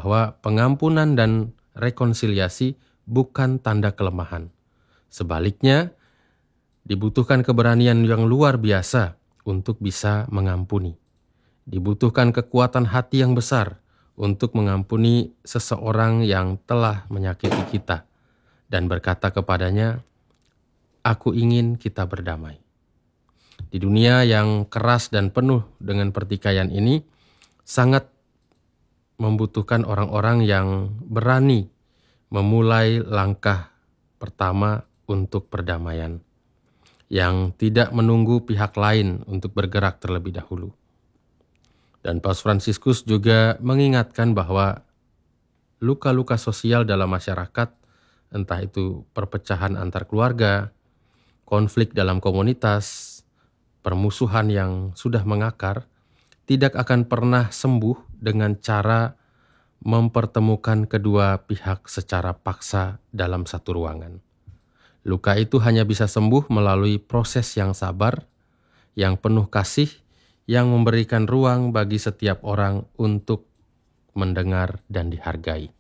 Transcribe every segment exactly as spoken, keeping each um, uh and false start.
bahwa pengampunan dan rekonsiliasi bukan tanda kelemahan. Sebaliknya, dibutuhkan keberanian yang luar biasa untuk bisa mengampuni. Dibutuhkan kekuatan hati yang besar untuk mengampuni seseorang yang telah menyakiti kita dan berkata kepadanya, "Aku ingin kita berdamai." Di dunia yang keras dan penuh dengan pertikaian ini, sangat membutuhkan orang-orang yang berani memulai langkah pertama untuk perdamaian, yang tidak menunggu pihak lain untuk bergerak terlebih dahulu. Dan Paus Fransiskus juga mengingatkan bahwa luka-luka sosial dalam masyarakat, entah itu perpecahan antar keluarga, konflik dalam komunitas, permusuhan yang sudah mengakar, tidak akan pernah sembuh dengan cara mempertemukan kedua pihak secara paksa dalam satu ruangan. Luka itu hanya bisa sembuh melalui proses yang sabar, yang penuh kasih, yang memberikan ruang bagi setiap orang untuk mendengar dan dihargai.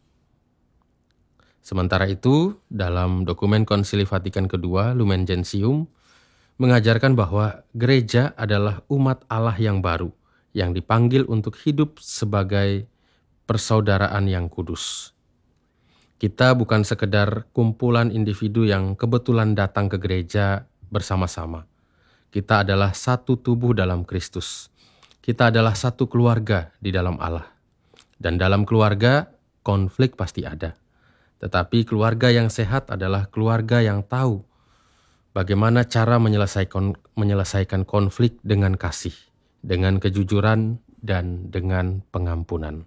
Sementara itu, dalam dokumen Konsili Vatikan kedua, Lumen Gentium, mengajarkan bahwa gereja adalah umat Allah yang baru, yang dipanggil untuk hidup sebagai persaudaraan yang kudus. Kita bukan sekedar kumpulan individu yang kebetulan datang ke gereja bersama-sama. Kita adalah satu tubuh dalam Kristus. Kita adalah satu keluarga di dalam Allah. Dan dalam keluarga, konflik pasti ada. Tetapi keluarga yang sehat adalah keluarga yang tahu bagaimana cara menyelesaikan, menyelesaikan konflik dengan kasih, dengan kejujuran, dan dengan pengampunan.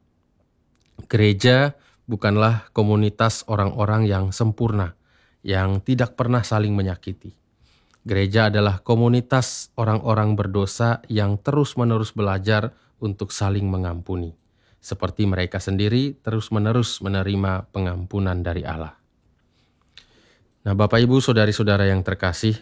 Gereja bukanlah komunitas orang-orang yang sempurna, yang tidak pernah saling menyakiti. Gereja adalah komunitas orang-orang berdosa yang terus-menerus belajar untuk saling mengampuni, seperti mereka sendiri terus-menerus menerima pengampunan dari Allah. Nah, Bapak Ibu, saudari-saudara yang terkasih,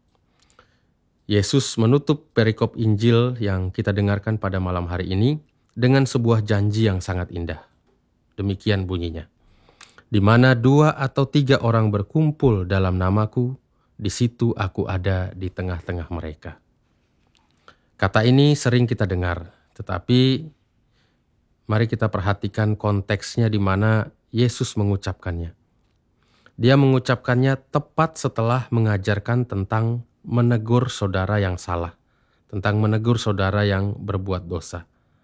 Yesus menutup perikop Injil yang kita dengarkan pada malam hari ini dengan sebuah janji yang sangat indah. Demikian bunyinya, "Di mana dua atau tiga orang berkumpul dalam namaku, di situ aku ada di tengah-tengah mereka." Kata ini sering kita dengar, tetapi mari kita perhatikan konteksnya di mana Yesus mengucapkannya. Dia mengucapkannya tepat setelah mengajarkan tentang menegur saudara yang salah, tentang menegur saudara yang berbuat dosa,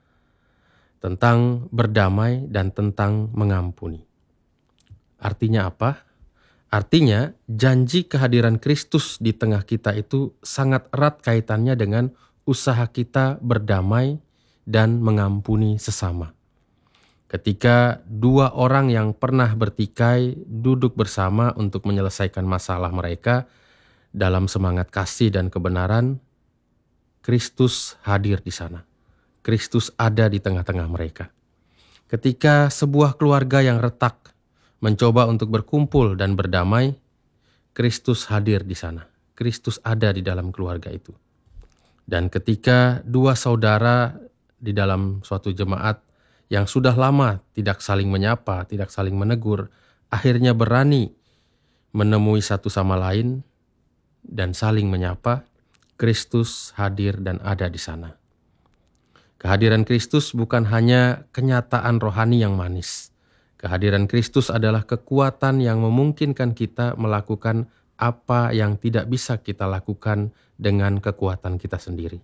tentang berdamai dan tentang mengampuni. Artinya apa? Artinya janji kehadiran Kristus di tengah kita itu sangat erat kaitannya dengan usaha kita berdamai dan mengampuni sesama. Ketika dua orang yang pernah bertikai duduk bersama untuk menyelesaikan masalah mereka dalam semangat kasih dan kebenaran, Kristus hadir di sana. Kristus ada di tengah-tengah mereka. Ketika sebuah keluarga yang retak mencoba untuk berkumpul dan berdamai, Kristus hadir di sana. Kristus ada di dalam keluarga itu. Dan ketika dua saudara di dalam suatu jemaat yang sudah lama tidak saling menyapa, tidak saling menegur, akhirnya berani menemui satu sama lain dan saling menyapa, Kristus hadir dan ada di sana. Kehadiran Kristus bukan hanya kenyataan rohani yang manis. Kehadiran Kristus adalah kekuatan yang memungkinkan kita melakukan apa yang tidak bisa kita lakukan dengan kekuatan kita sendiri.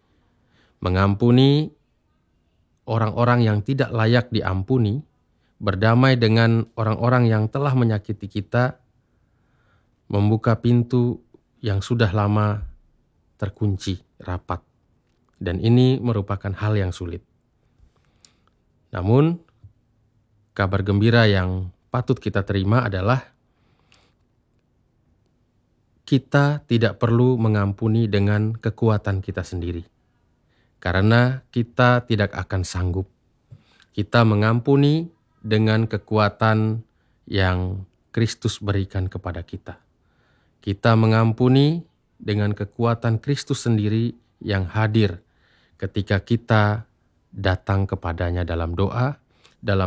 Mengampuni orang-orang yang tidak layak diampuni, berdamai dengan orang-orang yang telah menyakiti kita, membuka pintu yang sudah lama terkunci rapat. Dan ini merupakan hal yang sulit. Namun, kabar gembira yang patut kita terima adalah kita tidak perlu mengampuni dengan kekuatan kita sendiri. Karena kita tidak akan sanggup. Kita mengampuni dengan kekuatan yang Kristus berikan kepada kita. Kita mengampuni dengan kekuatan Kristus sendiri yang hadir ketika kita datang kepadanya dalam doa,